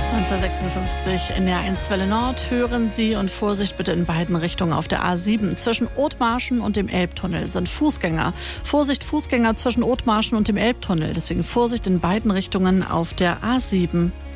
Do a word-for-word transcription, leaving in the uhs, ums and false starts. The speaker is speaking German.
neunzehnhundertsechsundfünfzig in der eins Welle Nord hören Sie und Vorsicht bitte in beiden Richtungen auf der A sieben. Zwischen Othmarschen und dem Elbtunnel sind Fußgänger. Vorsicht Fußgänger zwischen Othmarschen und dem Elbtunnel. Deswegen Vorsicht in beiden Richtungen auf der A sieben.